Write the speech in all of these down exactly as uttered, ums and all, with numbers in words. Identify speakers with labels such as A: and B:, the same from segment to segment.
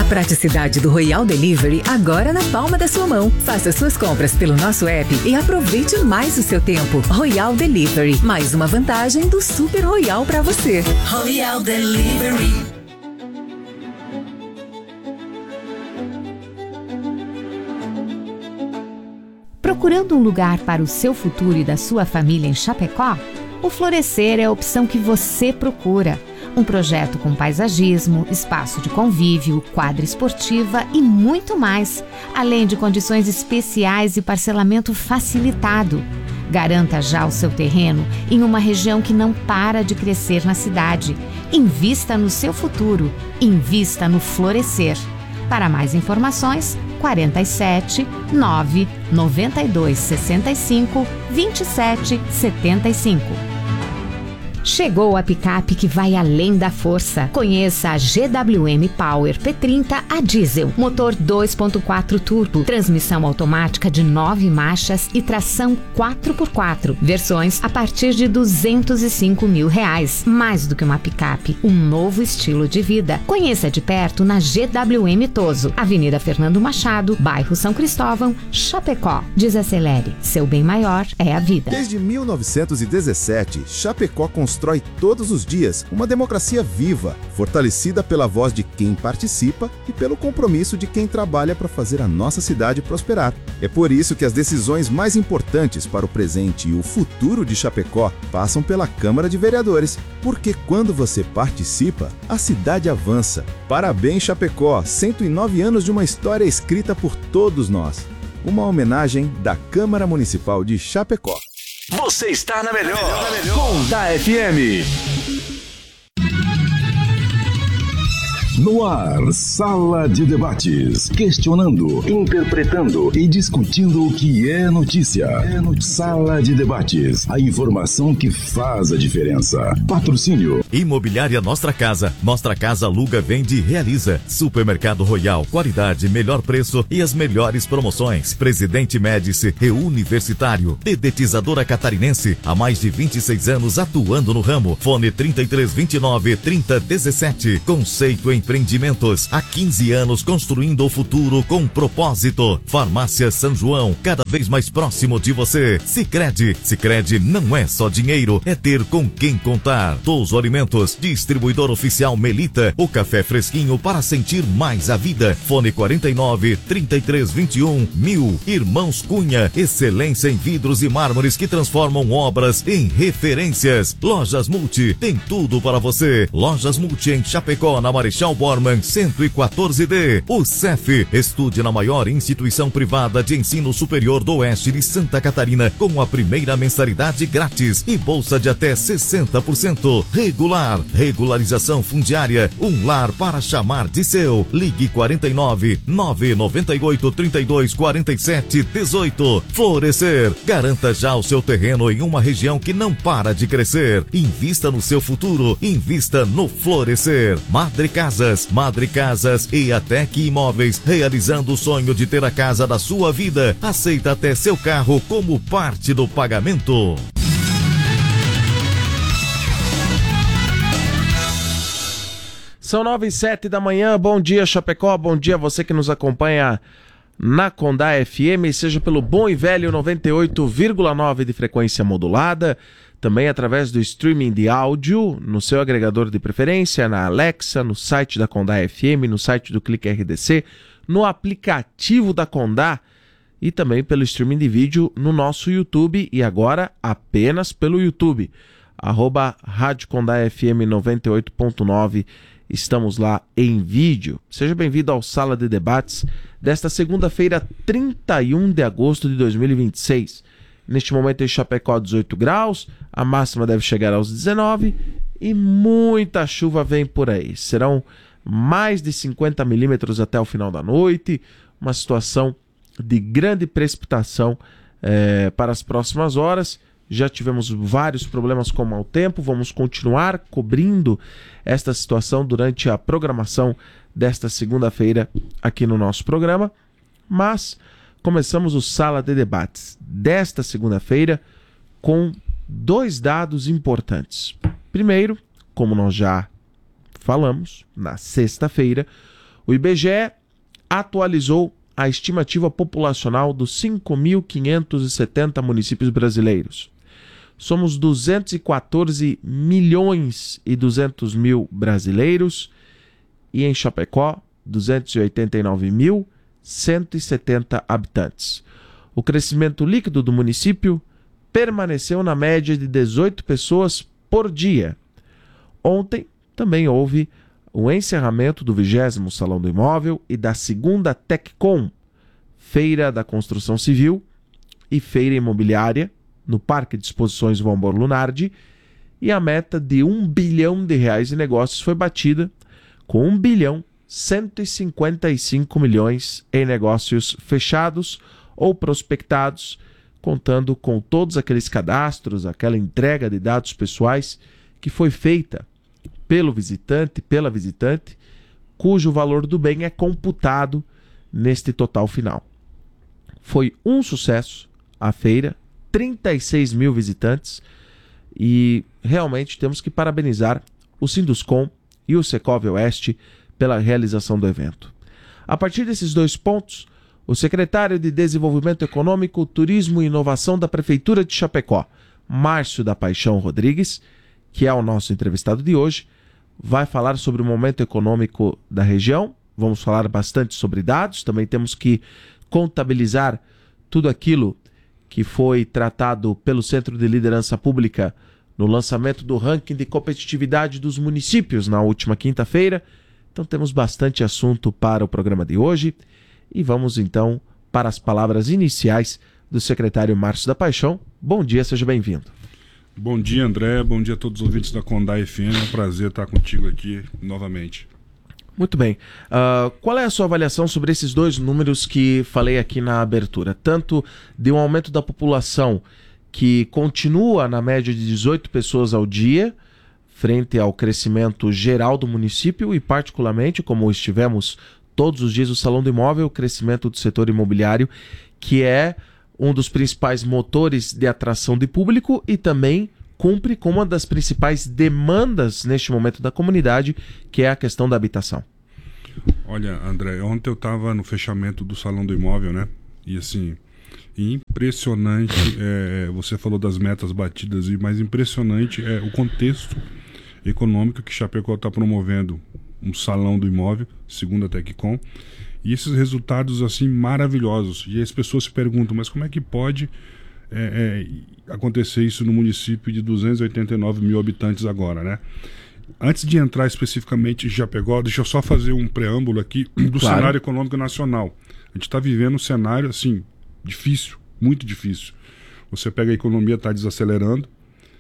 A: praticidade do Royal Delivery agora na palma da sua mão. Faça suas compras pelo nosso app e aproveite mais o seu tempo. Royal Delivery, mais uma vantagem do Super Royal para você.
B: Royal Delivery.
C: Procurando um lugar para o seu futuro e da sua família em Chapecó? O Florescer é a opção que você procura. Um projeto com paisagismo, espaço de convívio, quadra esportiva e muito mais, além de condições especiais e parcelamento facilitado. Garanta já o seu terreno em uma região que não para de crescer na cidade. Invista no seu futuro. Invista no Florescer. Para mais informações, quarenta e sete, nove, noventa e dois, sessenta e cinco, vinte e sete, setenta e cinco. Chegou a picape que vai além da força. Conheça a G W M Power P trinta a diesel. Motor dois ponto quatro turbo, transmissão automática de nove marchas e tração quatro por quatro. Versões a partir de duzentos e cinco mil reais. Mais do que uma picape, um novo estilo de vida. Conheça de perto na G W M Toso, Avenida Fernando Machado, bairro São Cristóvão, Chapecó. Desacelere, seu bem maior é a vida.
D: Desde mil novecentos e dezessete, Chapecó constrói todos os dias uma democracia viva, fortalecida pela voz de quem participa e pelo compromisso de quem trabalha para fazer a nossa cidade prosperar. É por isso que as decisões mais importantes para o presente e o futuro de Chapecó passam pela Câmara de Vereadores, porque quando você participa, a cidade avança. Parabéns, Chapecó, cento e nove anos de uma história escrita por todos nós. Uma homenagem da Câmara Municipal de Chapecó.
E: Você está na melhor, na melhor. Condá F M.
F: No ar, Sala de Debates, questionando, interpretando e discutindo o que é notícia. É no Sala de Debates, a informação que faz a diferença. Patrocínio.
G: Imobiliária Nostra Casa. Nostra Casa aluga, vende e realiza. Supermercado Royal, qualidade, melhor preço e as melhores promoções. Presidente Médici e Universitário. Dedetizadora Catarinense, há mais de vinte e seis anos atuando no ramo. Fone trinta e três, vinte e nove, trinta, dezessete. Conceito em Empreendimentos, há quinze anos construindo o futuro com propósito. Farmácia São João, cada vez mais próximo de você. Sicredi, Sicredi não é só dinheiro, é ter com quem contar. Touso Alimentos, distribuidor oficial Melita, o café fresquinho para sentir mais a vida. Fone quarenta e nove, trinta e três, vinte e um, mil. Irmãos Cunha, excelência em vidros e mármores que transformam obras em referências. Lojas Multi, tem tudo para você. Lojas Multi em Chapecó, na Marechal Bormann cento e quatorze D. O C E F, estude na maior instituição privada de ensino superior do oeste de Santa Catarina, com a primeira mensalidade grátis e bolsa de até sessenta por cento. Regular, regularização fundiária, um lar para chamar de seu. Ligue quarenta e nove, nove nove oito, trinta e dois, quarenta e sete, dezoito. Florescer, garanta já o seu terreno em uma região que não para de crescer. Invista no seu futuro, invista no Florescer. Madre Casa Madre Casas e Atec Imóveis, realizando o sonho de ter a casa da sua vida. Aceita até seu carro como parte do pagamento.
H: São nove e sete da manhã, bom dia Chapecó, bom dia a você que nos acompanha na Condá F M, seja pelo bom e velho noventa e oito vírgula nove de frequência modulada, também através do streaming de áudio, no seu agregador de preferência, na Alexa, no site da Condá F M, no site do Clique R D C, no aplicativo da Condá e também pelo streaming de vídeo no nosso YouTube e agora apenas pelo YouTube, arroba Rádio Condá F M noventa e oito ponto nove, estamos lá em vídeo. Seja bem-vindo ao Sala de Debates desta segunda-feira, trinta e um de agosto de dois mil e vinte e seis. Neste momento em Chapecó, dezoito graus, a máxima deve chegar aos dezenove e muita chuva vem por aí. Serão mais de cinquenta milímetros até o final da noite, uma situação de grande precipitação eh, para as próximas horas. Já tivemos vários problemas com o mau tempo, vamos continuar cobrindo esta situação durante a programação desta segunda-feira aqui no nosso programa, mas começamos o Sala de Debates desta segunda-feira com dois dados importantes. Primeiro, como nós já falamos, na sexta-feira, O I B G E atualizou a estimativa populacional dos cinco mil quinhentos e setenta municípios brasileiros. Somos duzentos e quatorze milhões e duzentos mil brasileiros e em Chapecó, duzentos e oitenta e nove mil cento e setenta habitantes. O crescimento líquido do município permaneceu na média de dezoito pessoas por dia. Ontem também houve o encerramento do vigésimo Salão do Imóvel e da segunda TecCom, Feira da Construção Civil e Feira Imobiliária, no Parque de Exposições Valmor Lunardi, e a meta de um bilhão de reais em negócios foi batida, com um bilhão cento e cinquenta e cinco milhões em negócios fechados ou prospectados, contando com todos aqueles cadastros, aquela entrega de dados pessoais que foi feita pelo visitante, pela visitante, cujo valor do bem é computado neste total final. Foi um sucesso a feira, trinta e seis mil visitantes, e realmente temos que parabenizar o Sinduscom e o Secov Oeste pela realização do evento. A partir desses dois pontos, o secretário de Desenvolvimento Econômico, Turismo e Inovação da Prefeitura de Chapecó, Márcio da Paixão Rodrigues, que é o nosso entrevistado de hoje, vai falar sobre o momento econômico da região. Vamos falar bastante sobre dados, também temos que contabilizar tudo aquilo que foi tratado pelo Centro de Liderança Pública no lançamento do ranking de competitividade dos municípios na última quinta-feira. Então temos bastante assunto para o programa de hoje e vamos então para as palavras iniciais do secretário Márcio da Paixão. Bom dia, seja bem-vindo.
I: Bom dia, André. Bom dia a todos os ouvintes da Condá F M. É um prazer estar contigo aqui novamente.
H: Muito bem. Uh, qual é a sua avaliação sobre esses dois números que falei aqui na abertura? Tanto de um aumento da população que continua na média de dezoito pessoas ao dia, frente ao crescimento geral do município e particularmente, como estivemos todos os dias no Salão do Imóvel, o crescimento do setor imobiliário, que é um dos principais motores de atração de público e também cumpre com uma das principais demandas neste momento da comunidade, que é a questão da habitação.
I: Olha, André, ontem eu estava no fechamento do Salão do Imóvel, né? E assim, impressionante, é, você falou das metas batidas, mas impressionante é o contexto econômico que Chapecó está promovendo um Salão do Imóvel, segundo a TecCom, e esses resultados assim maravilhosos. E as pessoas se perguntam, mas como é que pode é, é, acontecer isso no município de duzentos e oitenta e nove mil habitantes agora, né? Antes de entrar especificamente em Chapecó, deixa eu só fazer um preâmbulo aqui do claro. Cenário econômico nacional. A gente está vivendo um cenário assim difícil, muito difícil. Você pega a economia, está desacelerando,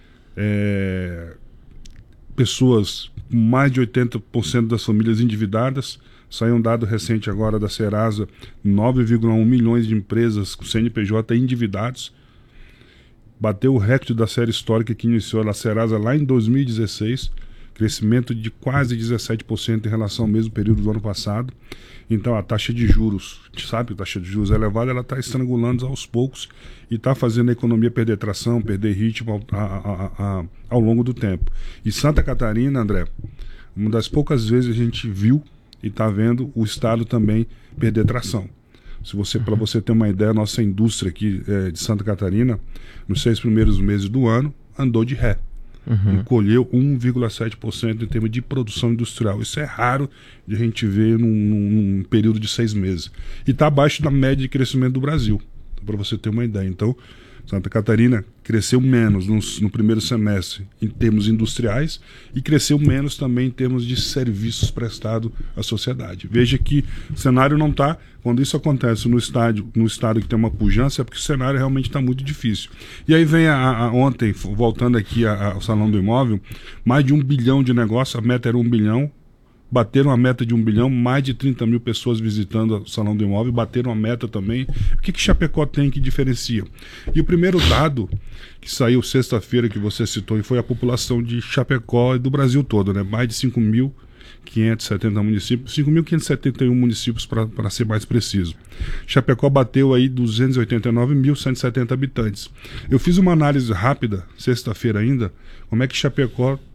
I: é... pessoas, mais de oitenta por cento das famílias endividadas. Saiu um dado recente agora da Serasa, nove vírgula um milhões de empresas com C N P J endividados. Bateu o recorde da série histórica que iniciou a Serasa lá em dois mil e dezesseis, crescimento de quase dezessete por cento em relação ao mesmo período do ano passado. Então a taxa de juros, a gente sabe que a taxa de juros é elevada, ela está estrangulando aos poucos e está fazendo a economia perder tração, perder ritmo ao, a, a, a, ao longo do tempo. E Santa Catarina, André, uma das poucas vezes a gente viu e está vendo o estado também perder tração. Se você, para você ter uma ideia, a nossa indústria aqui é, de Santa Catarina, nos seis primeiros meses do ano, andou de ré. Uhum. Encolheu um vírgula sete por cento em termos de produção industrial. Isso é raro de a gente ver num, num período de seis meses. E está abaixo da média de crescimento do Brasil, para você ter uma ideia. Então, Santa Catarina cresceu menos no, no primeiro semestre em termos industriais e cresceu menos também em termos de serviços prestados à sociedade. Veja que o cenário não está, quando isso acontece no, estádio, no estado que tem uma pujança, é porque o cenário realmente está muito difícil. E aí vem a, a, ontem, voltando aqui a, a, ao Salão do Imóvel, mais de um bilhão de negócios, a meta era um bilhão, bateram a meta de um bilhão, mais de trinta mil pessoas visitando o Salão do Imóvel, bateram a meta também. O que que Chapecó tem que diferencia? E o primeiro dado que saiu sexta-feira, que você citou, foi a população de Chapecó e do Brasil todo, né? Mais de cinco mil quinhentos e setenta municípios, cinco mil quinhentos e setenta e um municípios para ser mais preciso. Chapecó bateu aí duzentos e oitenta e nove mil cento e setenta habitantes. Eu fiz uma análise rápida, sexta-feira ainda, como é que Chapecó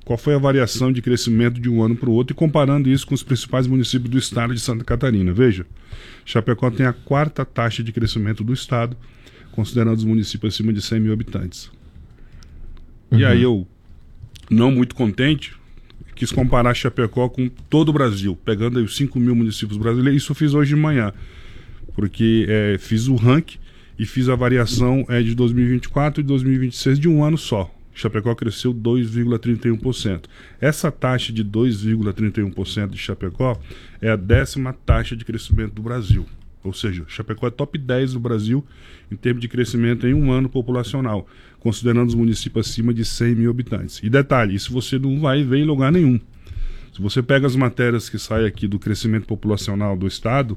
I: qual foi a variação de crescimento de um ano para o outro e comparando isso com os principais municípios do estado de Santa Catarina. Veja, Chapecó tem a quarta taxa de crescimento do estado, considerando os municípios acima de cem mil habitantes. Uhum. E aí eu, não muito contente, quis comparar Chapecó com todo o Brasil, pegando aí os cinco mil municípios brasileiros. Isso eu fiz hoje de manhã, porque é, fiz o ranking e fiz a variação é, de dois mil e vinte e quatro e dois mil e vinte e seis de um ano só. Chapecó cresceu dois vírgula trinta e um por cento. Essa taxa de dois vírgula trinta e um por cento de Chapecó é a décima taxa de crescimento do Brasil. Ou seja, Chapecó é top dez do Brasil em termos de crescimento em um ano populacional, considerando os municípios acima de cem mil habitantes. E detalhe, isso você não vai ver em lugar nenhum. Se você pega as matérias que saem aqui do crescimento populacional do estado,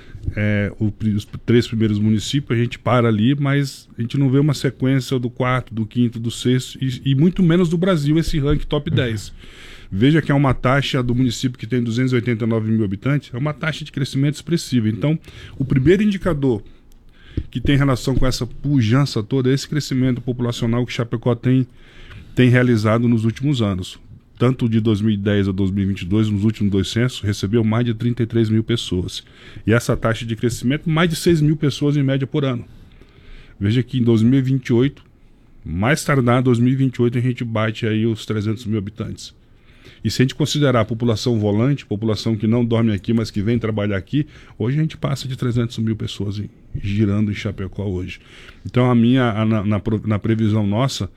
I: é, o, os três primeiros municípios, a gente para ali, mas a gente não vê uma sequência do quarto, do quinto, do sexto, e, e muito menos do Brasil, esse ranking top dez. Veja que é uma taxa do município que tem duzentos e oitenta e nove mil habitantes, é uma taxa de crescimento expressiva. Então, o primeiro indicador que tem relação com essa pujança toda é esse crescimento populacional que Chapecó tem, tem realizado nos últimos anos. Tanto de dois mil e dez a dois mil e vinte e dois, nos últimos dois censos, recebeu mais de trinta e três mil pessoas. E essa taxa de crescimento, mais de seis mil pessoas em média por ano. Veja que em dois mil e vinte e oito, mais tardar, dois mil e vinte e oito, a gente bate aí os trezentos mil habitantes. E se a gente considerar a população volante, população que não dorme aqui, mas que vem trabalhar aqui, hoje a gente passa de trezentos mil pessoas em, girando em Chapecó hoje. Então a minha, a, na, na, na previsão nossa,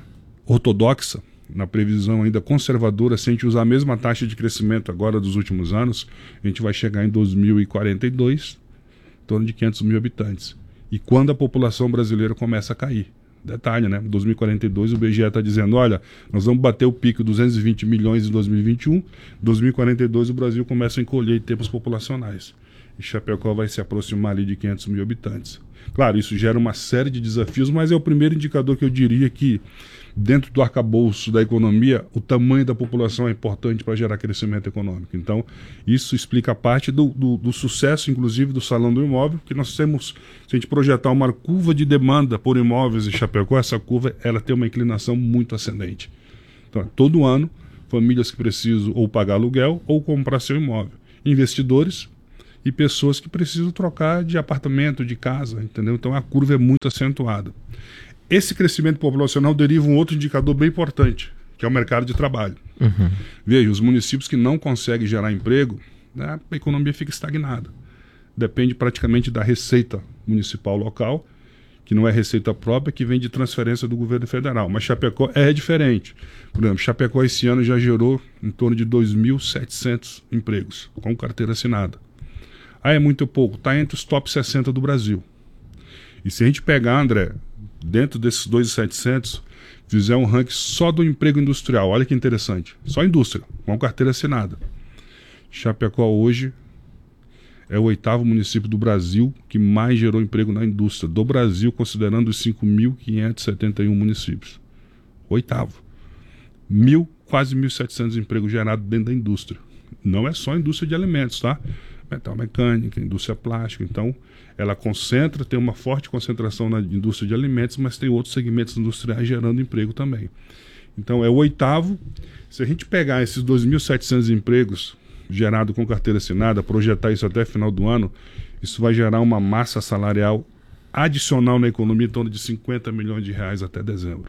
I: ortodoxa, na previsão ainda conservadora, se a gente usar a mesma taxa de crescimento agora dos últimos anos, a gente vai chegar em dois mil e quarenta e dois, em torno de quinhentos mil habitantes. E quando a população brasileira começa a cair. Detalhe, né? Em dois mil e quarenta e dois o I B G E está dizendo, olha, nós vamos bater o pico de duzentos e vinte milhões em dois mil e vinte e um, em dois mil e quarenta e dois o Brasil começa a encolher em termos populacionais. E Chapecó vai se aproximar ali de quinhentos mil habitantes. Claro, isso gera uma série de desafios, mas é o primeiro indicador que eu diria que, dentro do arcabouço da economia, o tamanho da população é importante para gerar crescimento econômico. Então, isso explica parte do, do, do sucesso, inclusive, do Salão do Imóvel, que nós temos, se a gente projetar uma curva de demanda por imóveis em Chapecó, essa curva ela tem uma inclinação muito ascendente. Então, todo ano, famílias que precisam ou pagar aluguel ou comprar seu imóvel. Investidores e pessoas que precisam trocar de apartamento, de casa, entendeu? Então, a curva é muito acentuada. Esse crescimento populacional deriva um outro indicador bem importante, que é o mercado de trabalho. Uhum. Veja, os municípios que não conseguem gerar emprego, né, a economia fica estagnada. Depende praticamente da receita municipal local, que não é receita própria, que vem de transferência do governo federal. Mas Chapecó é diferente. Por exemplo, Chapecó esse ano já gerou em torno de dois mil e setecentos empregos, com carteira assinada. Ah, é muito pouco. Está entre os top sessenta do Brasil. E se a gente pegar, André, dentro desses dois mil e setecentos, fizer um ranking só do emprego industrial, olha que interessante, só indústria, com carteira assinada. Chapecó hoje é o oitavo município do Brasil que mais gerou emprego na indústria, do Brasil, considerando os cinco mil quinhentos e setenta e um municípios. Oitavo. Mil, quase mil e setecentos empregos gerados dentro da indústria. Não é só a indústria de alimentos, tá? Metal mecânica, indústria plástica, então ela concentra, tem uma forte concentração na indústria de alimentos, mas tem outros segmentos industriais gerando emprego também. Então é o oitavo. Se a gente pegar esses dois mil e setecentos empregos gerados com carteira assinada, projetar isso até final do ano, isso vai gerar uma massa salarial adicional na economia em torno de cinquenta milhões de reais até dezembro.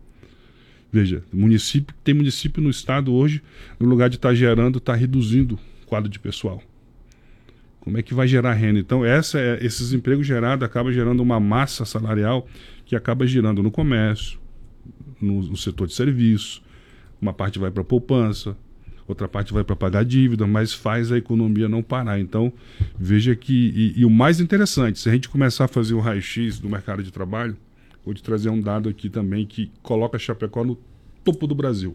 I: Veja, município, tem município no estado hoje, no lugar de estar gerando, está reduzindo o quadro de pessoal. Como é que vai gerar renda? Então, essa é, esses empregos gerados acabam gerando uma massa salarial que acaba girando no comércio, no, no setor de serviço, uma parte vai para a poupança, outra parte vai para pagar dívida, mas faz a economia não parar. Então, veja que... E, e o mais interessante, se a gente começar a fazer o raio-x do mercado de trabalho, vou te trazer um dado aqui também que coloca Chapecó no topo do Brasil.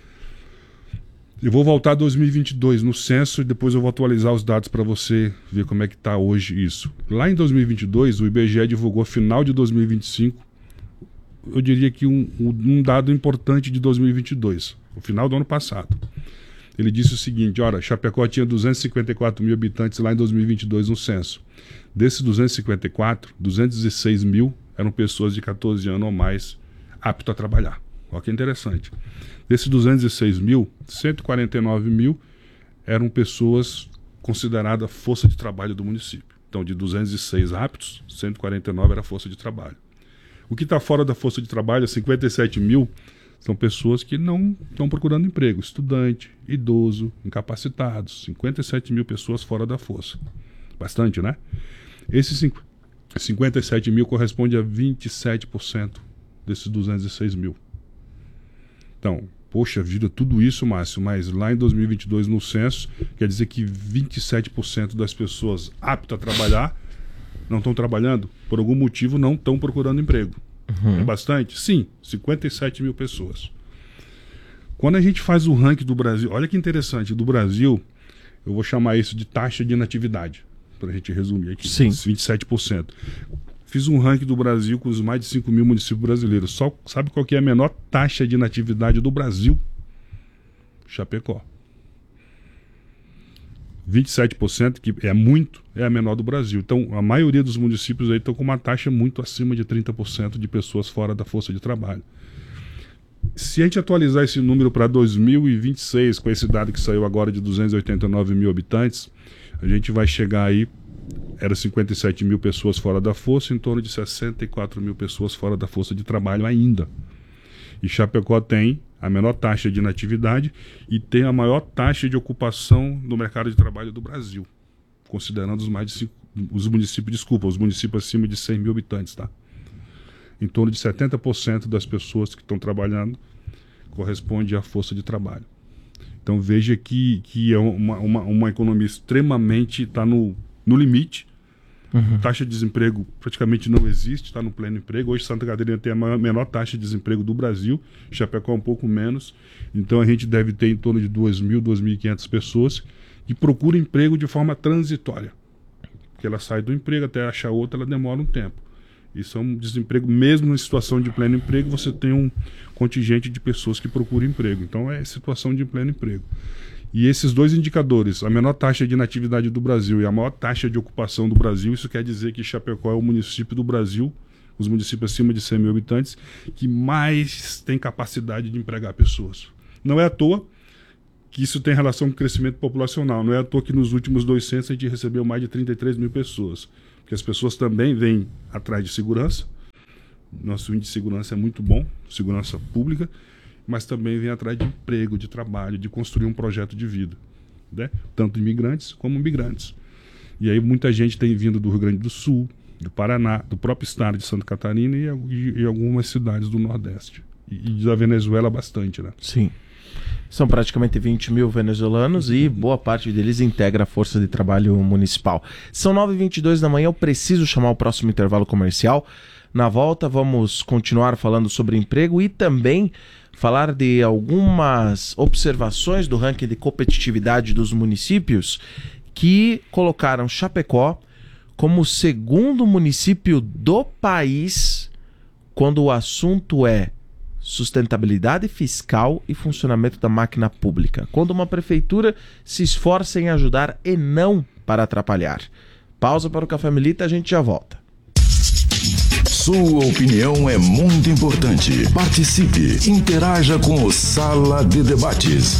I: Eu vou voltar a dois mil e vinte e dois no censo e depois eu vou atualizar os dados para você ver como é que está hoje isso. Lá em dois mil e vinte e dois, o I B G E divulgou final de dois mil e vinte e cinco, eu diria que um, um dado importante de dois mil e vinte e dois, o final do ano passado. Ele disse o seguinte, olha, Chapecó tinha duzentos e cinquenta e quatro mil habitantes lá em dois mil e vinte e dois no censo. Desses duzentos e cinquenta e quatro, duzentos e seis mil eram pessoas de catorze anos ou mais aptas a trabalhar. Olha que interessante. Desses duzentos e seis mil, cento e quarenta e nove mil eram pessoas consideradas força de trabalho do município. Então, de duzentos e seis aptos, cento e quarenta e nove era força de trabalho. O que está fora da força de trabalho, cinquenta e sete mil, são pessoas que não estão procurando emprego. Estudante, idoso, incapacitados. cinquenta e sete mil pessoas fora da força. Bastante, né? Esses cinquenta e sete mil corresponde a vinte e sete por cento desses duzentos e seis mil. Então, poxa vida, tudo isso, Márcio, mas lá em dois mil e vinte e dois, no censo, quer dizer que vinte e sete por cento das pessoas aptas a trabalhar não estão trabalhando, por algum motivo não estão procurando emprego. Uhum. É bastante? Sim, cinquenta e sete mil pessoas. Quando a gente faz o ranking do Brasil, olha que interessante, do Brasil, eu vou chamar isso de taxa de inatividade, para a gente resumir aqui.
H: Sim.
I: vinte e sete por cento. Fiz um ranking do Brasil com os mais de cinco mil municípios brasileiros. Só, sabe qual que é a menor taxa de inatividade do Brasil? Chapecó. vinte e sete por cento, que é muito, é a menor do Brasil. Então, a maioria dos municípios aí estão com uma taxa muito acima de trinta por cento de pessoas fora da força de trabalho. Se a gente atualizar esse número para dois mil e vinte e seis, com esse dado que saiu agora de duzentos e oitenta e nove mil habitantes, a gente vai chegar aí, era cinquenta e sete mil pessoas fora da força, em torno de sessenta e quatro mil pessoas fora da força de trabalho ainda. E Chapecó tem a menor taxa de inatividade e tem a maior taxa de ocupação no mercado de trabalho do Brasil, considerando os mais de cinco, os municípios, desculpa, os municípios acima de cem mil habitantes, tá? Em torno de setenta por cento das pessoas que estão trabalhando corresponde à força de trabalho. Então veja que, que é uma, uma, uma economia extremamente, está no, no limite. Uhum. Taxa de desemprego praticamente não existe, está no pleno emprego. Hoje Santa Catarina tem a maior, menor taxa de desemprego do Brasil, Chapecó um pouco menos. Então a gente deve ter em torno de duas mil, duas mil e quinhentas pessoas que procuram emprego de forma transitória. Porque ela sai do emprego até achar outro, ela demora um tempo. Isso é um desemprego, mesmo em situação de pleno emprego, você tem um contingente de pessoas que procuram emprego. Então é situação de pleno emprego. E esses dois indicadores, a menor taxa de inatividade do Brasil e a maior taxa de ocupação do Brasil, isso quer dizer que Chapecó é o município do Brasil, os municípios acima de cem mil habitantes, que mais tem capacidade de empregar pessoas. Não é à toa que isso tem relação com o crescimento populacional. Não é à toa que nos últimos dois censos a gente recebeu mais de trinta e três mil pessoas. Porque as pessoas também vêm atrás de segurança. Nosso índice de segurança é muito bom, segurança pública, mas também vem atrás de emprego, de trabalho, de construir um projeto de vida, né? Tanto imigrantes como migrantes. E aí muita gente tem vindo do Rio Grande do Sul, do Paraná, do próprio estado de Santa Catarina e, e, e algumas cidades do Nordeste. E, e da Venezuela bastante, né?
H: Sim. São praticamente vinte mil venezuelanos e boa parte deles integra a Força de Trabalho Municipal. São nove e vinte e dois da manhã, eu preciso chamar o próximo intervalo comercial. Na volta vamos continuar falando sobre emprego e também falar de algumas observações do ranking de competitividade dos municípios que colocaram Chapecó como o segundo município do país quando o assunto é sustentabilidade fiscal e funcionamento da máquina pública. Quando uma prefeitura se esforça em ajudar e não para atrapalhar. Pausa para o Café Milita, a gente já volta.
F: Sua opinião é muito importante. Participe, interaja com o Sala de Debates.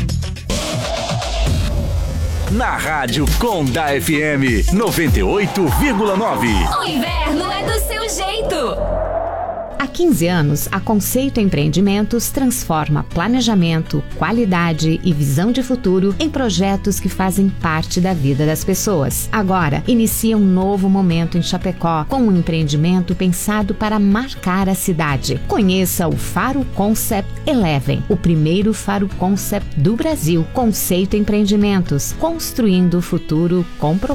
E: Na Rádio Conda F M noventa e oito vírgula nove.
J: O inverno é do seu jeito.
C: Há quinze anos, a Conceito Empreendimentos transforma planejamento, qualidade e visão de futuro em projetos que fazem parte da vida das pessoas. Agora, inicia um novo momento em Chapecó, com um empreendimento pensado para marcar a cidade. Conheça o Faro Concept Eleven, o primeiro Faro Concept do Brasil. Conceito Empreendimentos, construindo o futuro com propósito.